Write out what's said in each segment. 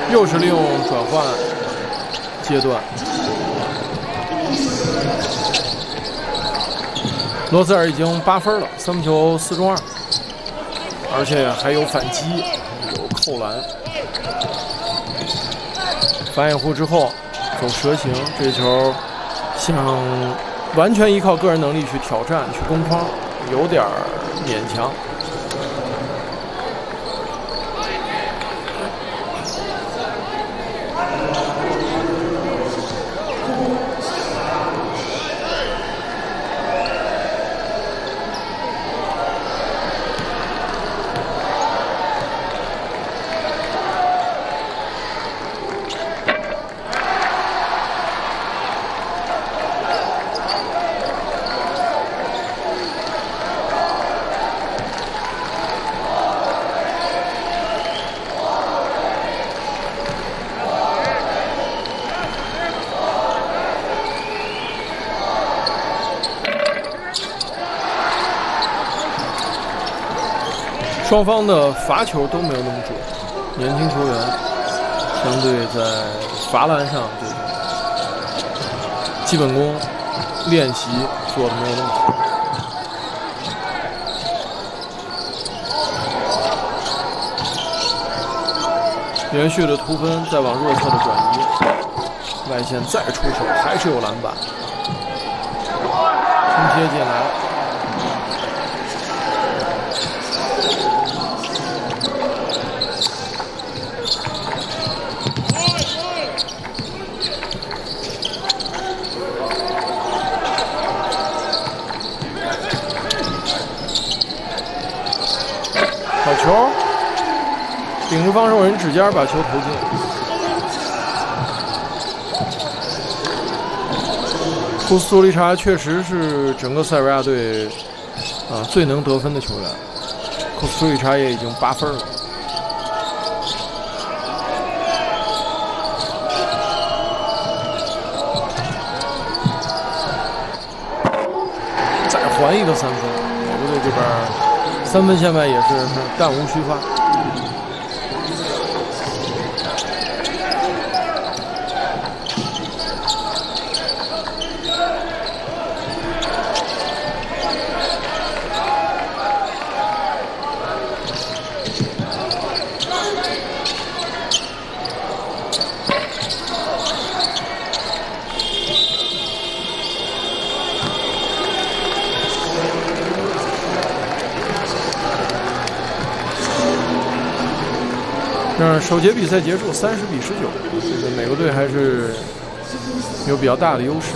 又是利用转换阶段。罗塞尔已经8分了，3分球4中2，而且还有反击，有扣篮。反掩护之后走蛇形，这球想完全依靠个人能力去挑战、去攻框，有点勉强。双方的罚球都没有那么准，年轻球员相对在罚篮上这个基本功练习做的没有那么好。连续的突分，再往弱侧的转移，外线再出手，还是有篮板，冲贴进来。好球，顶着防守人指尖把球投进。库斯图利查确实是整个塞尔维亚队最能得分的球员。库斯图利查也已经8分了。再还一个3分，美国队这边3分线外也是弹无虚发。那首节比赛结束，30比19，这个美国队还是有比较大的优势。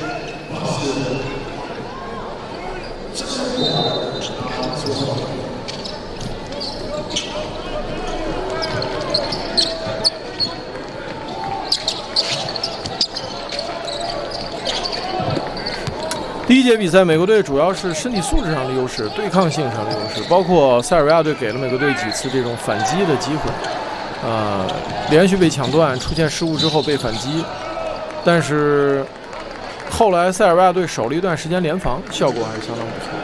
第一节比赛，美国队主要是身体素质上的优势、对抗性上的优势，包括塞尔维亚队给了美国队几次这种反击的机会。连续被抢断，出现失误之后被反击，但是后来塞尔维亚队守了一段时间联防，效果还是相当不错。